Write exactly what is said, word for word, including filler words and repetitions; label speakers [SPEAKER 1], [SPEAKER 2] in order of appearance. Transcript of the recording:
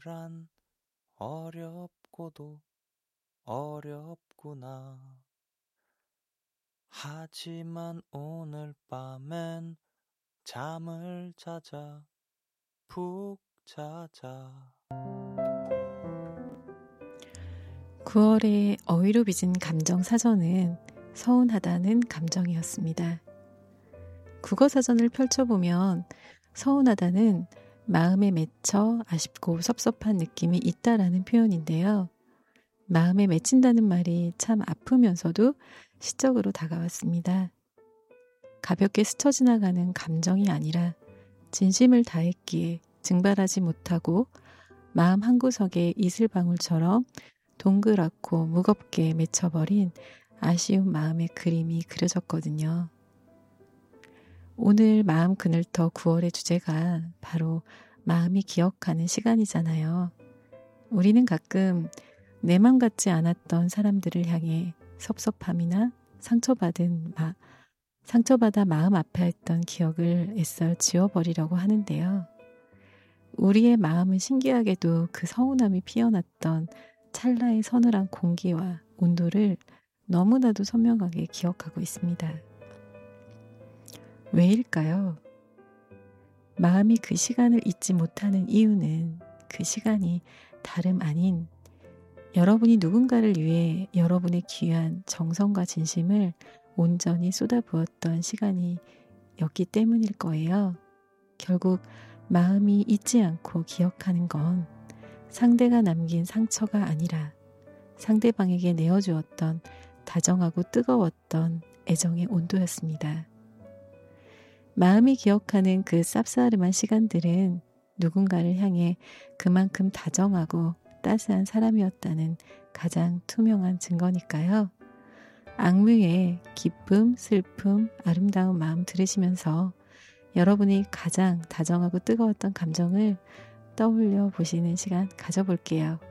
[SPEAKER 1] 란 어렵고도 어렵구나. 하지만 오늘 밤엔 잠을 자자, 푹 자자.
[SPEAKER 2] 구월의 어휘로 빚은 감정 사전은 서운하다는 감정이었습니다. 국어 사전을 펼쳐보면 서운하다는 마음에 맺혀 아쉽고 섭섭한 느낌이 있다라는 표현인데요. 마음에 맺힌다는 말이 참 아프면서도 시적으로 다가왔습니다. 가볍게 스쳐 지나가는 감정이 아니라 진심을 다했기에 증발하지 못하고 마음 한구석에 이슬방울처럼 동그랗고 무겁게 맺혀버린 아쉬운 마음의 그림이 그려졌거든요. 오늘 마음 그늘터 구월의 주제가 바로 마음이 기억하는 시간이잖아요. 우리는 가끔 내 맘 같지 않았던 사람들을 향해 섭섭함이나 상처받은 마, 상처받아 마음 아파했던 기억을 애써 지워버리려고 하는데요. 우리의 마음은 신기하게도 그 서운함이 피어났던 찰나의 서늘한 공기와 온도를 너무나도 선명하게 기억하고 있습니다. 왜일까요? 마음이 그 시간을 잊지 못하는 이유는 그 시간이 다름 아닌 여러분이 누군가를 위해 여러분의 귀한 정성과 진심을 온전히 쏟아부었던 시간이었기 때문일 거예요. 결국 마음이 잊지 않고 기억하는 건 상대가 남긴 상처가 아니라 상대방에게 내어주었던 다정하고 뜨거웠던 애정의 온도였습니다. 마음이 기억하는 그 쌉싸름한 시간들은 누군가를 향해 그만큼 다정하고 따스한 사람이었다는 가장 투명한 증거니까요. 악뮤의 기쁨, 슬픔, 아름다운 마음 들으시면서 여러분이 가장 다정하고 뜨거웠던 감정을 떠올려 보시는 시간 가져볼게요.